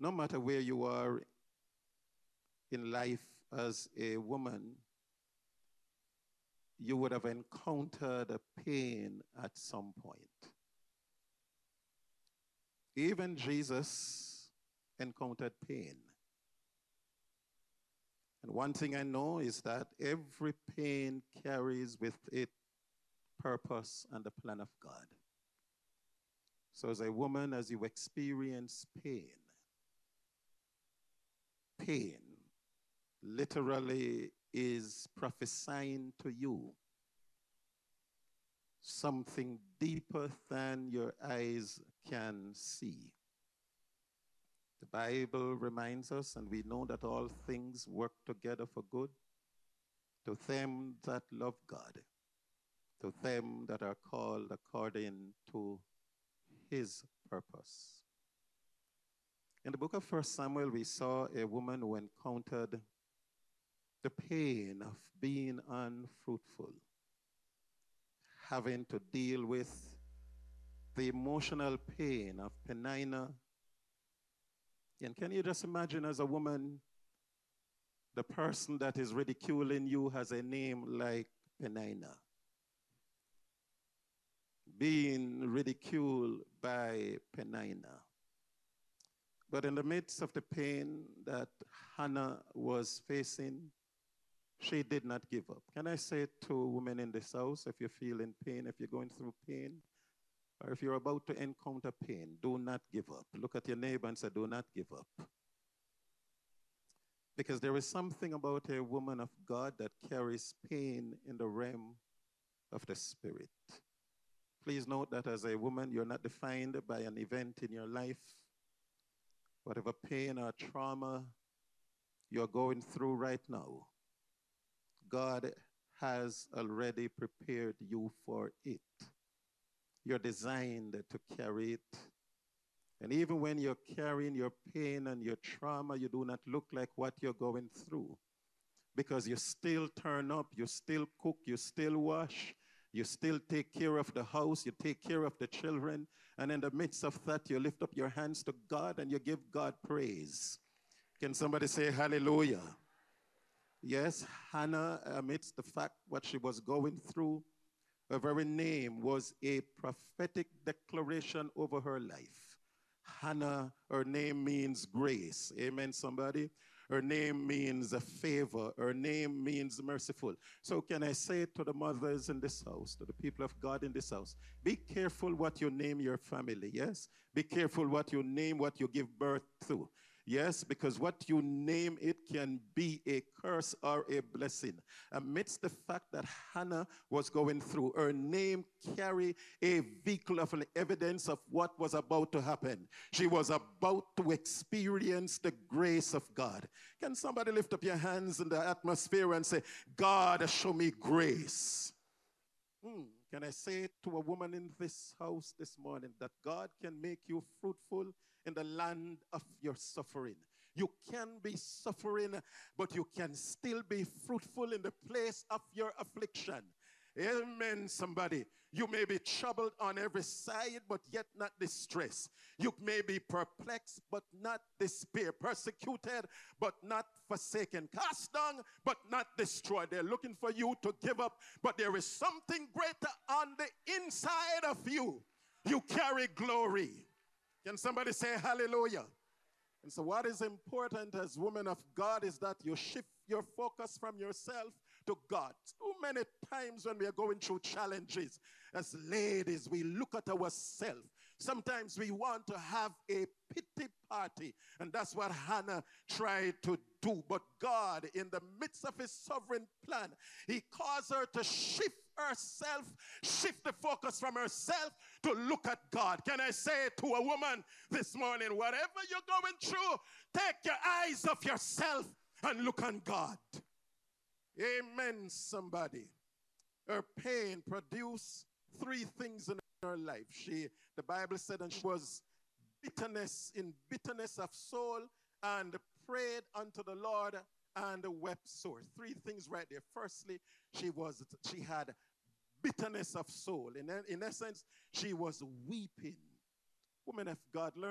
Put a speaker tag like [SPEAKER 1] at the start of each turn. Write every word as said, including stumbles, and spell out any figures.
[SPEAKER 1] No matter where you are in life as a woman, you would have encountered a pain at some point. Even Jesus encountered pain. And one thing I know is that every pain carries with it purpose and the plan of God. So as a woman, as you experience pain, pain literally is prophesying to you something deeper than your eyes can see. The Bible reminds us, and we know that all things work together for good to them that love God, to them that are called according to his purpose. In the book of First Samuel, we saw a woman who encountered the pain of being unfruitful, having to deal with the emotional pain of Peninnah. And can you just imagine, as a woman, the person that is ridiculing you has a name like Peninnah, being ridiculed by Peninnah. But in the midst of the pain that Hannah was facing, she did not give up. Can I say to women in this house, if you're feeling pain, if you're going through pain, or if you're about to encounter pain, do not give up. Look at your neighbor and say, do not give up. Because there is something about a woman of God that carries pain in the realm of the spirit. Please note that as a woman, you're not defined by an event in your life. Whatever pain or trauma you're going through right now, God has already prepared you for it. You're designed to carry it. And even when you're carrying your pain and your trauma, you do not look like what you're going through. Because you still turn up, you still cook, you still wash, you still take care of the house, you take care of the children. And in the midst of that, you lift up your hands to God and you give God praise. Can somebody say hallelujah? Yes, Hannah, amidst the fact what she was going through, her very name was a prophetic declaration over her life. Hannah, her name means grace. Amen, somebody? Her name means a favor. Her name means merciful. So can I say to the mothers in this house, to the people of God in this house, be careful what you name your family, yes? Be careful what you name, what you give birth to. Yes, because what you name it can be a curse or a blessing. Amidst the fact that Hannah was going through, her name carried a vehicle of an evidence of what was about to happen. She was about to experience the grace of God. Can somebody lift up your hands in the atmosphere and say, God, show me grace? Hmm. Can I say to a woman in this house this morning that God can make you fruitful in the land of your suffering? You can be suffering, but you can still be fruitful in the place of your affliction. Amen, somebody. You may be troubled on every side, but yet not distressed. You may be perplexed, but not despair. Persecuted, but not forsaken. Cast down, but not destroyed. They're looking for you to give up, but there is something greater on the inside of you. You carry glory. Can somebody say hallelujah? And so what is important as women of God is that you shift your focus from yourself to God. Too many times when we are going through challenges, as ladies, we look at ourselves. Sometimes we want to have a pity party, and that's what Hannah tried to do. But God, in the midst of his sovereign plan, he caused her to shift herself, shift the focus from herself to look at God. Can I say to a woman this morning, whatever you're going through, take your eyes off yourself and look on God. Amen, somebody. Her pain produced three things in her life. She, the Bible said, and she was bitterness, in bitterness of soul, and prayed unto the Lord and wept sore. Three things right there. Firstly, she was, she had bitterness of soul. In, in essence, she was weeping. Women of God, learn